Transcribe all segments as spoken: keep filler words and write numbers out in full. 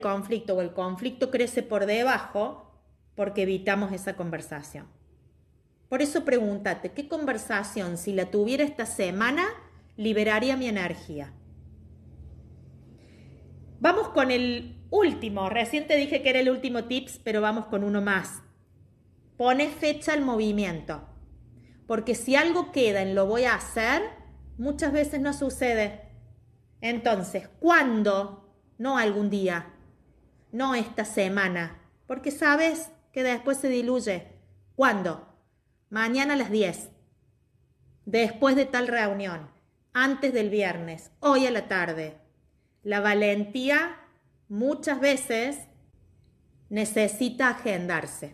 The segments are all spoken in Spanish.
conflicto o el conflicto crece por debajo porque evitamos esa conversación. Por eso pregúntate, ¿qué conversación, si la tuviera esta semana, liberaría mi energía? Vamos con el último. Recién te dije que era el último tips, pero vamos con uno más. Pone fecha al movimiento. Porque si algo queda en lo voy a hacer, muchas veces no sucede. Entonces, ¿cuándo? No algún día. No esta semana. Porque sabes que después se diluye. ¿Cuándo? Mañana a las diez. Después de tal reunión. Antes del viernes. Hoy a la tarde. La valentía muchas veces necesita agendarse.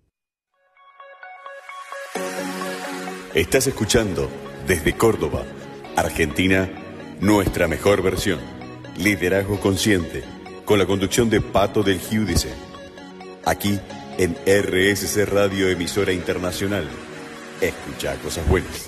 Estás escuchando desde Córdoba, Argentina, nuestra mejor versión. Liderazgo Consciente, con la conducción de Pato del Giudice. Aquí en R S C Radio, emisora internacional. Escucha cosas buenas.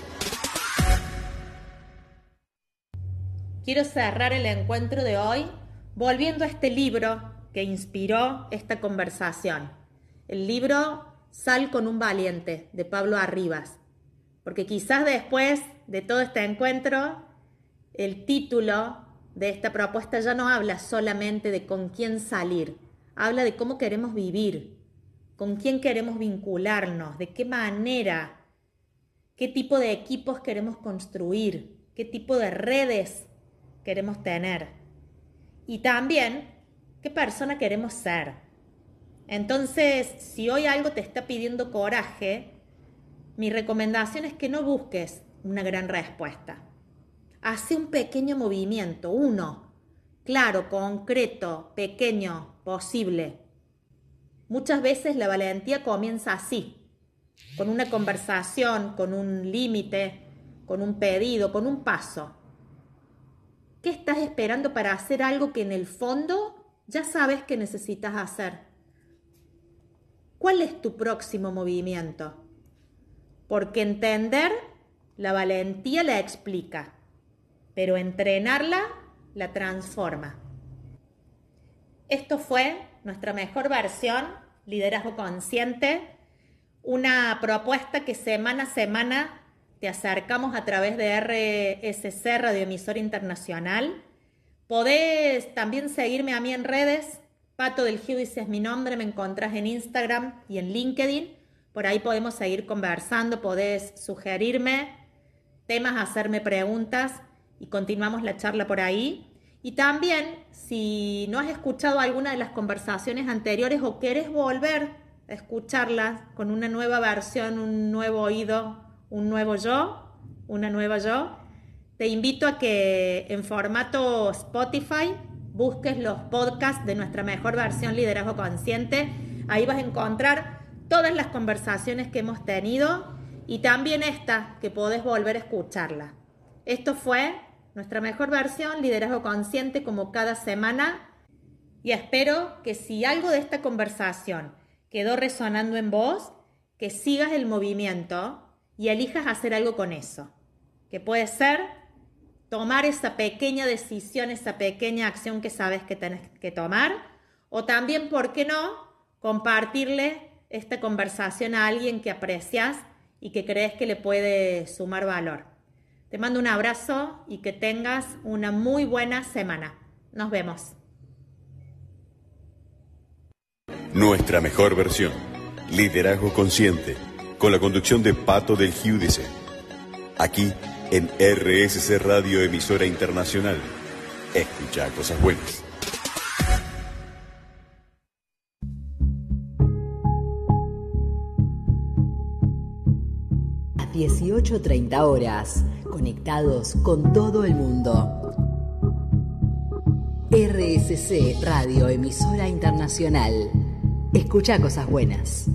Quiero cerrar el encuentro de hoy volviendo a este libro que inspiró esta conversación. El libro Sal con un valiente, de Pablo Arribas. Porque quizás después de todo este encuentro, el título de esta propuesta ya no habla solamente de con quién salir, habla de cómo queremos vivir, con quién queremos vincularnos, de qué manera, qué tipo de equipos queremos construir, qué tipo de redes queremos tener y también qué persona queremos ser. Entonces, si hoy algo te está pidiendo coraje, mi recomendación es que no busques una gran respuesta. Hace un pequeño movimiento, uno, claro, concreto, pequeño, posible. Muchas veces la valentía comienza así, con una conversación, con un límite, con un pedido, con un paso. ¿Qué estás esperando para hacer algo que en el fondo ya sabes que necesitas hacer? ¿Cuál es tu próximo movimiento? Porque entender, la valentía la explica, pero entrenarla la transforma. Esto fue nuestra mejor versión, Liderazgo Consciente, una propuesta que semana a semana te acercamos a través de R S C, Radioemisora Internacional. Podés también seguirme a mí en redes, Pato del Giudice es mi nombre, me encontrás en Instagram y en LinkedIn. Por ahí podemos seguir conversando, podés sugerirme temas, hacerme preguntas y continuamos la charla por ahí. Y también, si no has escuchado alguna de las conversaciones anteriores o querés volver a escucharlas con una nueva versión, un nuevo oído, un nuevo yo, una nueva yo, te invito a que en formato Spotify busques los podcasts de nuestra mejor versión Liderazgo Consciente. Ahí vas a encontrar todas las conversaciones que hemos tenido y también esta, que podés volver a escucharla. Esto fue nuestra mejor versión, Liderazgo Consciente, como cada semana. Y espero que si algo de esta conversación quedó resonando en vos, que sigas el movimiento y elijas hacer algo con eso. Que puede ser tomar esa pequeña decisión, esa pequeña acción que sabes que tenés que tomar. O también, ¿por qué no?, compartirle esta conversación a alguien que aprecias y que crees que le puede sumar valor. Te mando un abrazo y que tengas una muy buena semana. Nos vemos. Nuestra mejor versión, Liderazgo Consciente, con la conducción de Pato del Giudice. Aquí en R S C Radio, emisora internacional. Escucha cosas buenas. dieciocho treinta horas, conectados con todo el mundo. R S C Radio, emisora internacional. Escucha cosas buenas.